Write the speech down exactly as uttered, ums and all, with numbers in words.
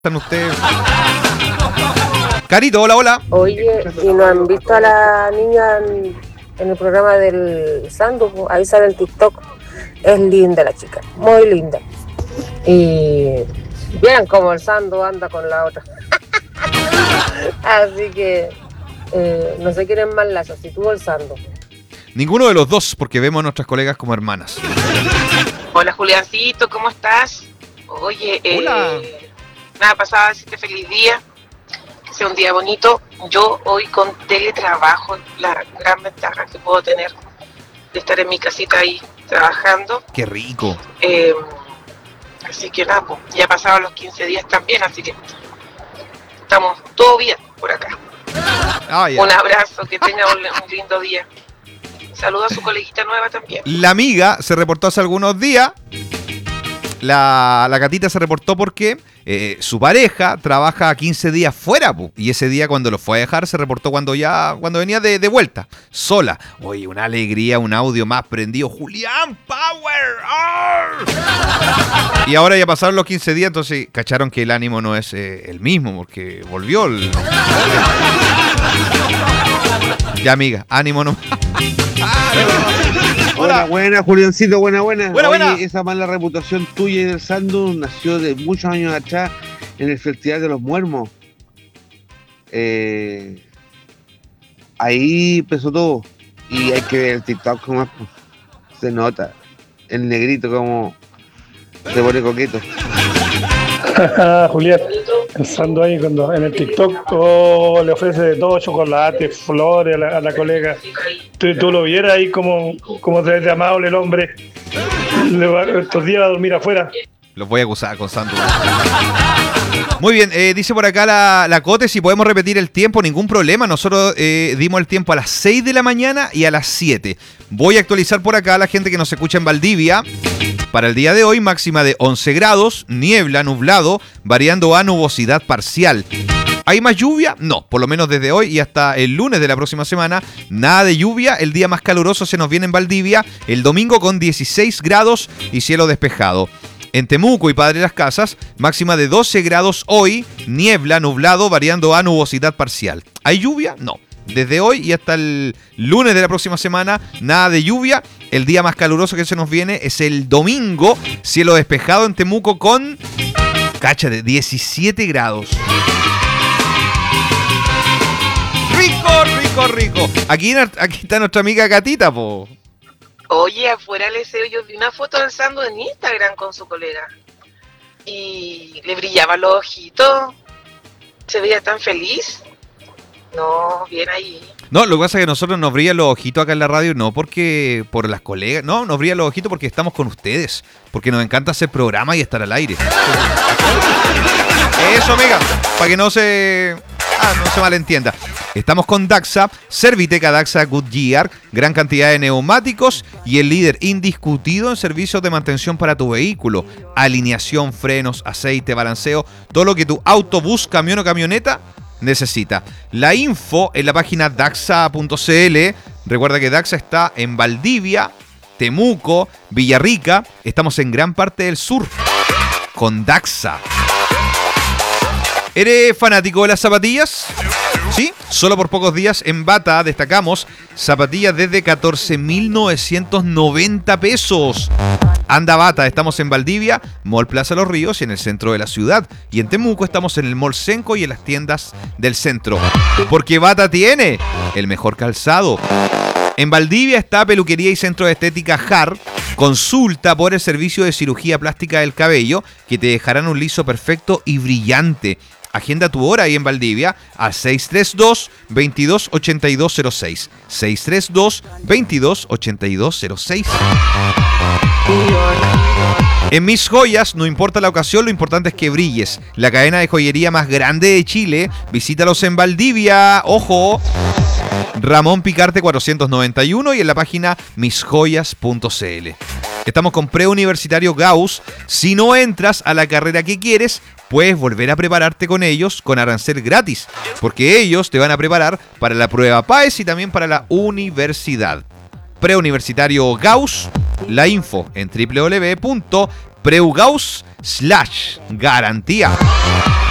¿Están ustedes? Carito, hola, hola. Oye, ¿y no han visto a la niña en, en el programa del Sandu? Ahí sale el TikTok. Es linda la chica, muy linda. Y bien como el Sandu anda con la otra. Así que eh, no se quieren más lazos, si tuvo el Sandu. Ninguno de los dos, porque vemos a nuestras colegas como hermanas. Hola Juliancito, ¿cómo estás? Oye, Hola. eh, nada, pasaba a decirte feliz día, que sea un día bonito. Yo hoy con teletrabajo, la gran ventaja que puedo tener de estar en mi casita ahí trabajando. Qué rico. Eh, así que nada, pues, ya pasaron los quince días también, así que estamos todo bien por acá. Ah, ya. Un abrazo, que tenga un, un lindo día. Saludos a su coleguita nueva también. La amiga se reportó hace algunos días. La, la gatita se reportó porque eh, su pareja trabaja quince días fuera, pu, y ese día cuando lo fue a dejar se reportó cuando ya cuando venía de, de vuelta, sola. Oye, una alegría, un audio más prendido. Julián Power. ¡Arr! Y ahora ya pasaron los quince días, entonces cacharon que el ánimo no es eh, el mismo, porque volvió el... Ya, amiga, ánimo no. Hola, buena, Juliancito, buena, buena. Buena, Oye, buena. esa mala reputación tuya y del Sandu nació de muchos años atrás en el Festival de los Muermos. Eh, ahí empezó todo. Y hay que ver el TikTok como se nota. El negrito como se pone coqueto. Julián, pensando ahí cuando en el TikTok oh, le ofrece de todo, chocolate, flores a la, a la colega. Tú, tú lo vieras ahí como, como de, de amable el hombre. Le va, estos días va a dormir afuera. Los voy a acusar con Santo. Muy bien, eh, dice por acá la, la Cote, si podemos repetir el tiempo, ningún problema. Nosotros eh, dimos el tiempo a las seis de la mañana y a las siete. Voy a actualizar por acá a la gente que nos escucha en Valdivia. Para el día de hoy, máxima de once grados, niebla, nublado, variando a nubosidad parcial. ¿Hay más lluvia? No, por lo menos desde hoy y hasta el lunes de la próxima semana, nada de lluvia. El día más caluroso se nos viene en Valdivia, el domingo con dieciséis grados y cielo despejado. En Temuco y Padre Las Casas, máxima de doce grados hoy, niebla, nublado, variando a nubosidad parcial. ¿Hay lluvia? No. Desde hoy y hasta el lunes de la próxima semana, nada de lluvia. El día más caluroso que se nos viene es el domingo, cielo despejado en Temuco con, cáchate, diecisiete grados. Rico, rico, rico. Aquí, aquí está nuestra amiga Gatita, po. Oye, afuera le deseo, yo vi una foto del Sandu en Instagram con su colega y le brillaban los ojitos, se veía tan feliz. No, bien ahí. No, lo que pasa es que nosotros nos brillan los ojitos acá en la radio, no porque por las colegas, no, nos brillan los ojitos porque estamos con ustedes, porque nos encanta hacer programa y estar al aire. Eso, amiga, para que no se... Ah, no se malentienda. Estamos con Daxa, Serviteca Daxa Goodyear, gran cantidad de neumáticos y el líder indiscutido en servicios de mantención para tu vehículo. Alineación, frenos, aceite, balanceo, todo lo que tu auto, bus, camión o camioneta necesita. La info en la página daxa punto c l. Recuerda que Daxa está en Valdivia, Temuco, Villarrica. Estamos en gran parte del sur con Daxa. ¿Eres fanático de las zapatillas? ¿Sí? Solo por pocos días en Bata destacamos zapatillas desde catorce mil novecientos noventa pesos. Anda Bata, estamos en Valdivia, Mall Plaza Los Ríos y en el centro de la ciudad. Y en Temuco estamos en el Mall Senco y en las tiendas del centro. Porque Bata tiene el mejor calzado. En Valdivia está Peluquería y Centro de Estética J A R. Consulta por el servicio de cirugía plástica del cabello que te dejarán un liso perfecto y brillante. Agenda tu hora ahí en Valdivia al seis tres dos, veintidós ochenta y dos cero seis. seis tres dos, veintidós ochenta y dos cero seis. En Mis Joyas, no importa la ocasión, lo importante es que brilles. La cadena de joyería más grande de Chile. Visítalos en Valdivia. ¡Ojo! Ramón Picarte cuatrocientos noventa y uno y en la página mis joyas punto c l. Estamos con Preuniversitario Gauss. Si no entras a la carrera que quieres, puedes volver a prepararte con ellos con arancel gratis, porque ellos te van a preparar para la prueba P A E S y también para la universidad. Preuniversitario Gauss, la info en doble u doble u doble u punto preugauss slash garantía.